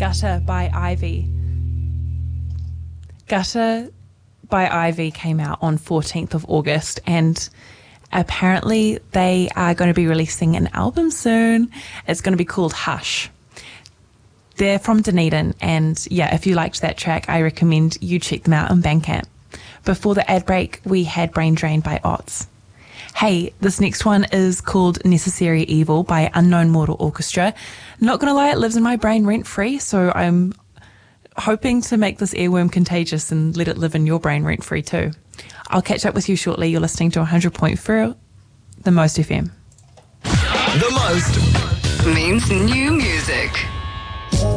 Gutter by Ivy. Gutter by Ivy came out on 14th of August, and apparently they are going to be releasing an album soon. It's going to be called Hush. They're from Dunedin, and yeah, if you liked that track, I recommend you check them out on Bandcamp. Before the ad break, we had Brain Drain by Otts. Hey, this next one is called Necessary Evil by Unknown Mortal Orchestra. Not gonna lie, it lives in my brain rent-free, so I'm hoping to make this earworm contagious and let it live in your brain rent-free too. I'll catch up with you shortly. You're listening to 100.4, The Most FM. The Most means new music.